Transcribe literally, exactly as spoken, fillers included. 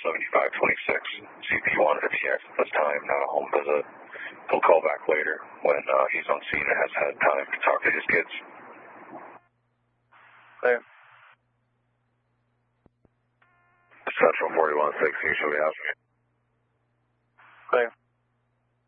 seventy-five twenty-six. C P wanted to be at this time, not a home visit. He'll call back later when uh, he's on scene and has had time to talk to his kids. Clear. Central forty-one six, you should be asking. Clear.